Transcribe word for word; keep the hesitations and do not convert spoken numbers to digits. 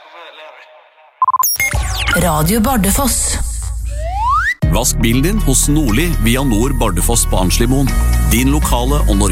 Radio Bardufoss. Vask bilen din hos Nordli via Nord Bardufoss på Arnslimoen. Din lokale og Norge.